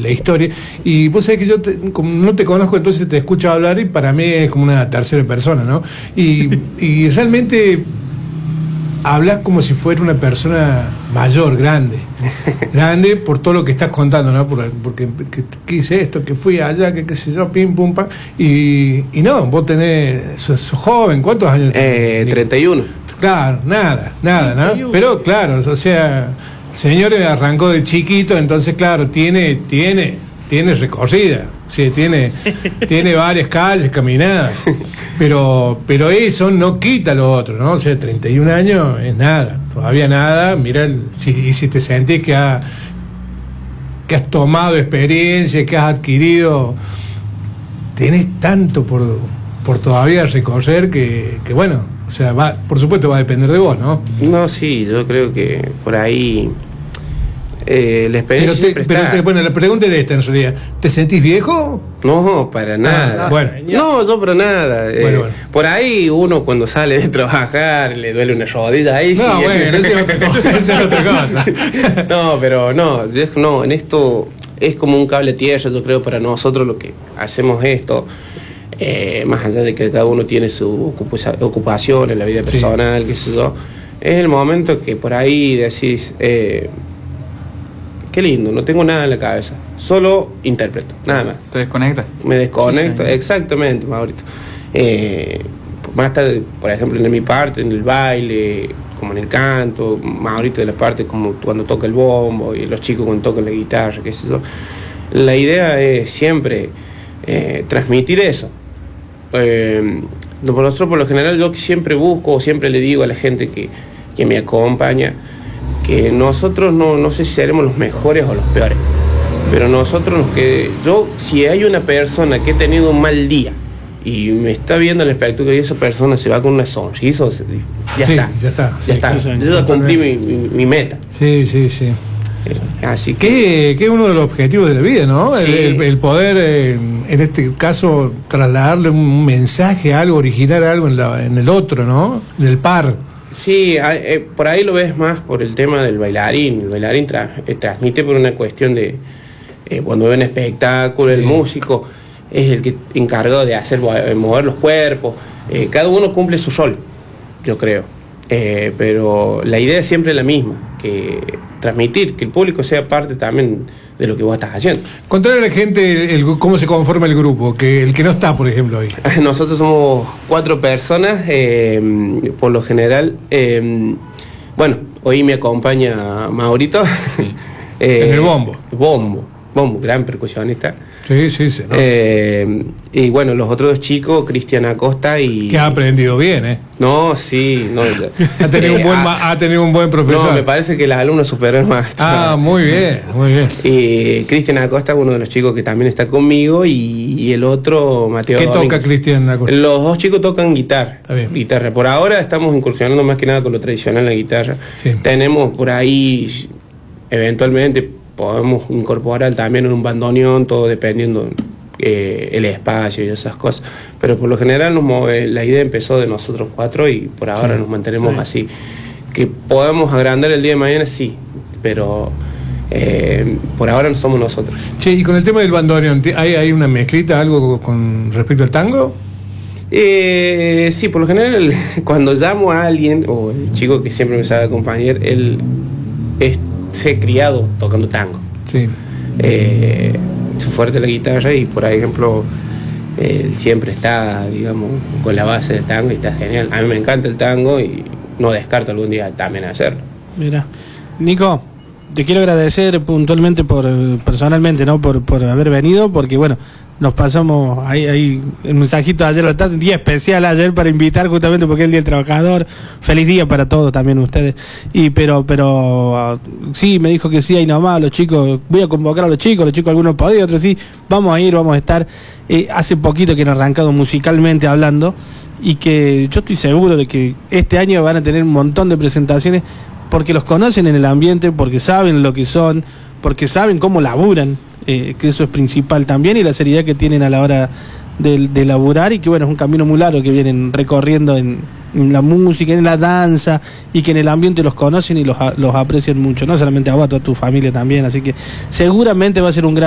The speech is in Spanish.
la historia. Y vos sabés que yo como no te conozco, entonces te escucho hablar y para mí es como una tercera persona, ¿no? Y realmente hablas como si fuera una persona mayor, grande por todo lo que estás contando, ¿no? Porque ¿qué hice esto? Que fui allá, que qué sé yo, pim, pum, pam. Y no, vos sos joven, ¿cuántos años tenés? 31. Claro, nada, ¿no? Pero claro, o sea, señores, arrancó de chiquito, entonces claro, tiene recorrida, sí, tiene varias calles caminadas, pero eso no quita lo otro, ¿no? O sea, 31 años es nada, todavía nada. Mirá, si te sentís que has tomado experiencia, que has adquirido, tenés tanto por todavía recorrer que bueno, o sea, por supuesto va a depender de vos, ¿no? No, sí, yo creo que por ahí la experiencia bueno, la pregunta era esta en realidad. ¿Te sentís viejo? No, para nada. Bueno. No, yo para nada. Bueno. Por ahí uno cuando sale de trabajar le duele una rodilla, ahí sí. No, bueno, eso es otra cosa. No, pero no, en esto es como un cable tierra, yo creo, para nosotros lo que hacemos esto. Más allá de que cada uno tiene su ocupación en la vida personal, qué sé yo, es el momento que por ahí decís, qué lindo, no tengo nada en la cabeza, solo interpreto, nada más. ¿Te desconectas? Me desconecto, Sí. Exactamente, Maurito. Más tarde, por ejemplo, en mi parte, en el baile, como en el canto, Maurito de la parte como cuando toca el bombo, y los chicos cuando tocan la guitarra, qué sé yo. La idea es siempre transmitir eso. Nosotros por lo general yo siempre busco, siempre le digo a la gente que me acompaña, que nosotros no sé si seremos los mejores o los peores, pero nosotros si hay una persona que ha tenido un mal día y me está viendo el espectáculo y esa persona se va con una sonrisa, ya está. Yo ya cumplí mi meta. Sí. Así que Sí. El poder, en este caso, trasladarle un mensaje, algo, originar algo en el otro, ¿no? En el par. Sí, por ahí lo ves más por el tema del bailarín. El bailarín transmite por una cuestión de cuando ve un espectáculo, Sí. El músico es el que encargado de hacer mover los cuerpos. Cada uno cumple su rol, yo creo. Pero la idea es siempre la misma, que transmitir, que el público sea parte también de lo que vos estás haciendo. Contarle a la gente cómo se conforma el grupo, que el que no está, por ejemplo, hoy. Nosotros somos 4 personas, por lo general. Bueno, hoy me acompaña Maurito. Sí. En el bombo. Bombo, gran percusionista. Sí, ¿no? Y bueno, los otros 2 chicos, Cristian Acosta y... Que ha aprendido bien, ¿eh? No, sí. No, ha tenido un buen profesor. No, me parece que el alumno superó el maestro. Ah, muy bien. Y Cristian Acosta, uno de los chicos que también está conmigo, y el otro, Mateo. ¿Qué toca Cristian Acosta? Los 2 chicos tocan guitarra. Está bien. Guitarra. Por ahora estamos incursionando más que nada con lo tradicional en la guitarra. Sí. Tenemos por ahí, eventualmente, podemos incorporar también un bandoneón, todo dependiendo el espacio y esas cosas. Pero por lo general la idea empezó de nosotros 4 y por ahora nos mantenemos así. Que podamos agrandar el día de mañana, sí, pero por ahora no somos nosotros. Che, y con el tema del bandoneón, ¿hay una mezclita, algo con respecto al tango? Sí, por lo general cuando llamo a alguien, o el chico que siempre me sabe acompañar, él se ha criado tocando tango. Sí. Su fuerte la guitarra y por ejemplo él siempre está, digamos, con la base del tango y está genial. A mí me encanta el tango y no descarto algún día también hacerlo. Mira, Nico, te quiero agradecer puntualmente personalmente, ¿no? Por haber venido, porque bueno, nos pasamos ahí el mensajito de ayer a la tarde, un día especial ayer para invitar justamente porque es el Día del Trabajador. Feliz día para todos también ustedes. Pero sí, me dijo que sí, ahí nomás, los chicos, voy a convocar a los chicos algunos podían, otros sí, vamos a estar. Hace poquito que han arrancado musicalmente hablando y que yo estoy seguro de que este año van a tener un montón de presentaciones porque los conocen en el ambiente, porque saben lo que son, porque saben cómo laburan. Que eso es principal también, y la seriedad que tienen a la hora de laburar, y que bueno, es un camino muy largo que vienen recorriendo en la música, en la danza, y que en el ambiente los conocen y los aprecian mucho, no solamente a vos, a toda tu familia también, así que seguramente va a ser un gran